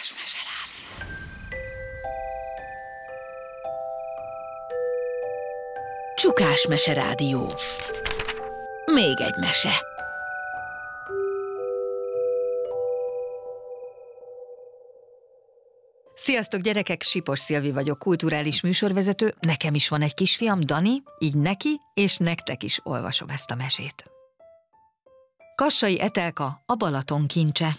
Csukás Mese Rádió. Még egy mese. Sziasztok gyerekek, Sipos Szilvi vagyok, kulturális műsorvezető, nekem is van egy kisfiam, Dani, így neki és nektek is olvasom ezt a mesét. Kassai Etelka, a Balaton kincse.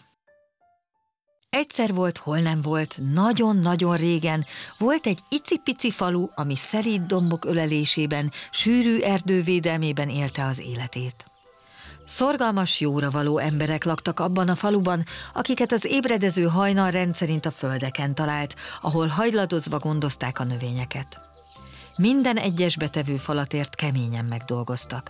Egyszer volt, hol nem volt, nagyon-nagyon régen volt egy icipici falu, ami szerint dombok ölelésében, sűrű erdővédelmében élte az életét. Szorgalmas, jóra való emberek laktak abban a faluban, akiket az ébredező hajnal rendszerint a földeken talált, ahol hajladozva gondozták a növényeket. Minden egyes betevő falatért keményen megdolgoztak.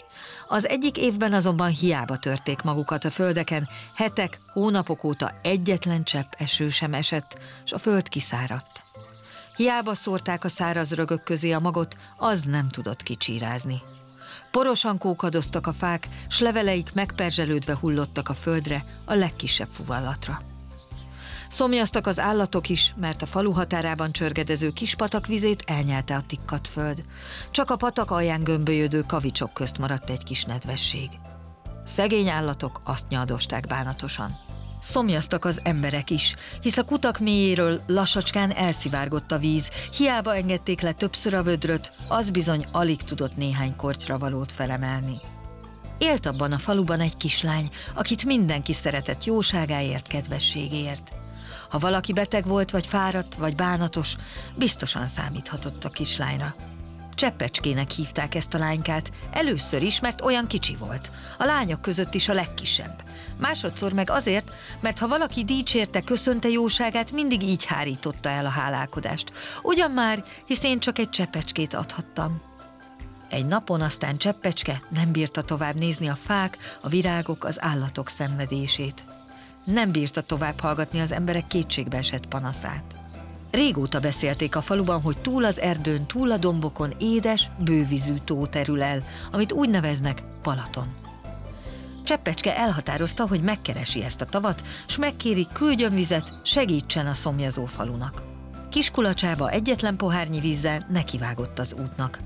Az egyik évben azonban hiába törték magukat a földeken, hetek, hónapok óta egyetlen csepp eső sem esett, s a föld kiszáradt. Hiába szórták a száraz rögök közé a magot, az nem tudott kicsírázni. Porosan kókadoztak a fák, s leveleik megperzselődve hullottak a földre, a legkisebb fuvallatra. Szomjaztak az állatok is, mert a falu határában csörgedező kispatak vizét elnyelte a tikkadt föld. Csak a patak alján gömbölyödő kavicsok közt maradt egy kis nedvesség. Szegény állatok azt nyaldosták bánatosan. Szomjaztak az emberek is, hisz a kutak mélyéről lassacskán elszivárgott a víz, hiába engedték le többször a vödröt, az bizony alig tudott néhány kortyra valót felemelni. Élt abban a faluban egy kislány, akit mindenki szeretett jóságáért, kedvességéért. Ha valaki beteg volt, vagy fáradt, vagy bánatos, biztosan számíthatott a kislányra. Cseppecskének hívták ezt a lánykát, először is, mert olyan kicsi volt, a lányok között is a legkisebb. Másodszor meg azért, mert ha valaki dicsérte, köszönte jóságát, mindig így hárította el a hálálkodást. Ugyan már, hisz én csak egy cseppecskét adhattam. Egy napon aztán Cseppecske nem bírta tovább nézni a fák, a virágok, az állatok szenvedését. Nem bírta tovább hallgatni az emberek kétségbe esett panaszát. Régóta beszélték a faluban, hogy túl az erdőn, túl a dombokon édes, bővízű tó terül el, amit úgy neveznek Balaton. Cseppecske elhatározta, hogy megkeresi ezt a tavat, s megkéri, küldjön vizet, segítsen a szomjazó falunak. Kiskulacsába egyetlen pohárnyi vízzel nekivágott az útnak.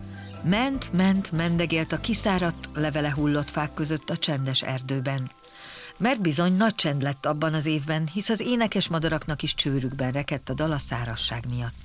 Ment, mendegélt a kiszáradt, levele hullott fák között a csendes erdőben. Mert bizony nagy csend lett abban az évben, hisz az énekes madaraknak is csőrükben rekedt a dal a szárazság miatt.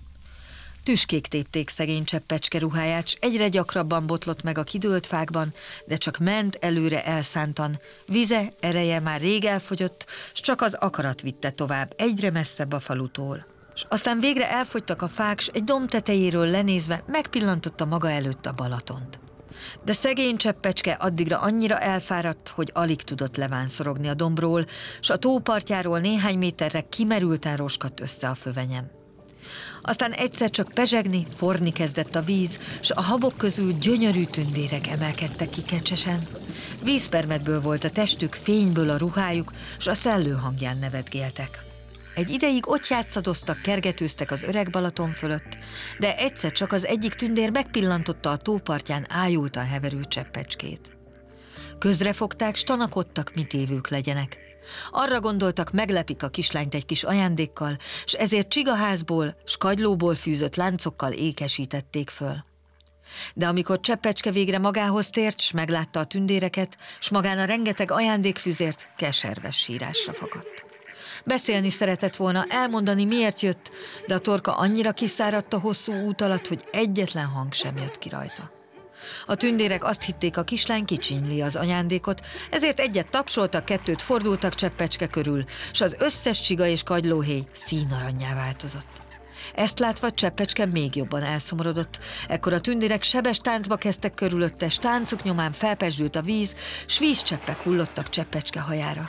Tüskék tépték szegény Cseppecske ruháját, s egyre gyakrabban botlott meg a kidőlt fákban, de csak ment előre elszántan, vize, ereje már rég elfogyott, s csak az akarat vitte tovább, egyre messzebb a falutól. S aztán végre elfogytak a fák, s egy domb tetejéről lenézve megpillantotta maga előtt a Balatont. De szegény Cseppecske addigra annyira elfáradt, hogy alig tudott levánszorogni a dombról, s a tópartjáról néhány méterre kimerülten roskadt össze a fövenyem. Aztán egyszer csak pezsegni, forni kezdett a víz, s a habok közül gyönyörű tündérek emelkedtek ki kecsesen. Vízpermetből volt a testük, fényből a ruhájuk, s a szellő hangján nevetgéltek. Egy ideig ott játszadoztak, kergetőztek az öreg Balaton fölött, de egyszer csak az egyik tündér megpillantotta a tópartján ájultan heverő Cseppecskét. Közrefogták, s tanakodtak, mit évők legyenek. Arra gondoltak, meglepik a kislányt egy kis ajándékkal, s ezért csigaházból, s kagylóból fűzött láncokkal ékesítették föl. De amikor Cseppecske végre magához tért, s meglátta a tündéreket, s magán a rengeteg ajándékfüzért, keserves sírásra fakadt. Beszélni szeretett volna, elmondani, miért jött, de a torka annyira kiszáradt a hosszú út alatt, hogy egyetlen hang sem jött ki rajta. A tündérek azt hitték, a kislány kicsinyli az ajándékot, ezért egyet tapsoltak, kettőt fordultak Cseppecske körül, s az összes csiga és kagylóhéj színaranyjá változott. Ezt látva Cseppecske még jobban elszomorodott, ekkor a tündérek sebes táncba kezdtek körülötte, s táncuk nyomán felpezsdült a víz, s vízcseppek hullottak Cseppecske hajára.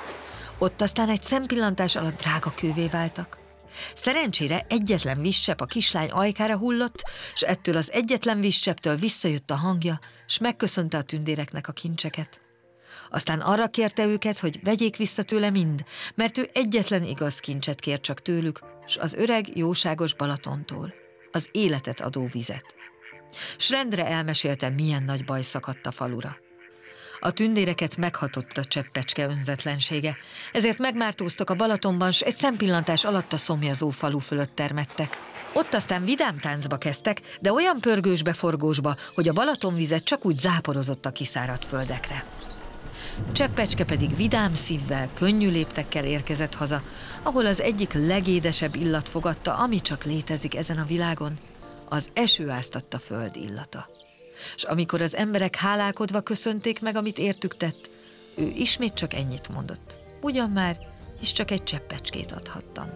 Ott aztán egy szempillantás alatt drága kővé váltak. Szerencsére egyetlen vízcsepp a kislány ajkára hullott, s ettől az egyetlen vízcsepptől visszajött a hangja, s megköszönte a tündéreknek a kincseket. Aztán arra kérte őket, hogy vegyék vissza tőle mind, mert ő egyetlen igaz kincset kér csak tőlük, s az öreg, jóságos Balatontól, az életet adó vizet. S rendre elmesélte, milyen nagy baj szakadt a falura. A tündéreket meghatotta Cseppecske önzetlensége, ezért megmártóztak a Balatonban, s egy szempillantás alatt a szomjazó falu fölött termettek. Ott aztán vidám táncba kezdtek, de olyan pörgősbe-forgósba, hogy a Balatonvizet csak úgy záporozott a kiszáradt földekre. Cseppecske pedig vidám szívvel, könnyű léptekkel érkezett haza, ahol az egyik legédesebb illat fogadta, ami csak létezik ezen a világon, az esőáztatta föld illata. S amikor az emberek hálálkodva köszönték meg, amit értük tett, ő ismét csak ennyit mondott. Ugyan már, is csak egy cseppecskét adhattam.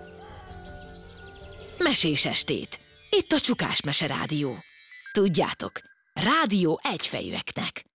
Mesés estét! Itt a Csukás Mese Rádió. Tudjátok, rádió egyfejűeknek.